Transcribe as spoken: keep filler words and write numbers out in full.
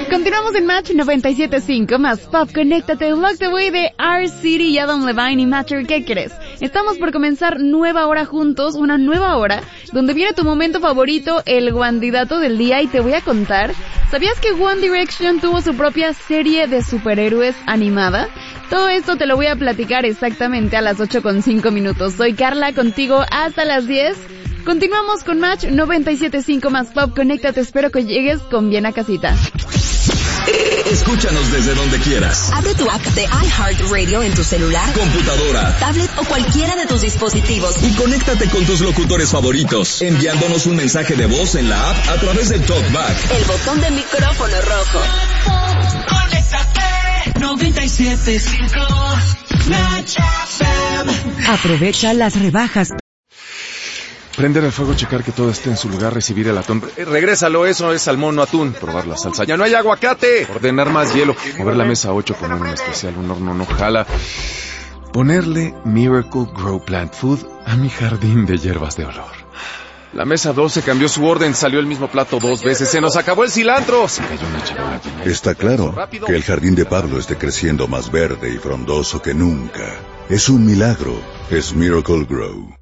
Continuamos en Match noventa y siete punto cinco, más pop, conéctate, Locked Away de R-City y Adam Levine y Matter. ¿Qué crees? Estamos por comenzar nueva hora juntos, una nueva hora, donde viene tu momento favorito, el candidato del día, y te voy a contar, ¿sabías que One Direction tuvo su propia serie de superhéroes animada? Todo esto te lo voy a platicar exactamente a las ocho con cinco minutos. Soy Carla, contigo hasta las diez. Continuamos con Match noventa y siete punto cinco más pop, conéctate, espero que llegues con bien a casita. Escúchanos desde donde quieras. Abre tu app de iHeartRadio en tu celular, computadora, tablet o cualquiera de tus dispositivos. Y conéctate con tus locutores favoritos, enviándonos un mensaje de voz en la app a través del TalkBack. El botón de micrófono rojo. Conéctate noventa y siete punto cinco Match F M. Aprovecha las rebajas. Prender el fuego, checar que todo esté en su lugar, recibir el atún. Eh, regrésalo, eso es salmón, no atún. Probar la salsa. ¡Ya no hay aguacate! Ordenar más hielo. Mover la mesa ocho con un especial, un horno no jala. Ponerle Miracle Grow Plant Food a mi jardín de hierbas de olor. La mesa doce cambió su orden, salió el mismo plato dos veces. ¡Se nos acabó el cilantro! Se cayó una charola llena. Está claro que el jardín de Pablo esté creciendo más verde y frondoso que nunca. Es un milagro. Es Miracle Grow.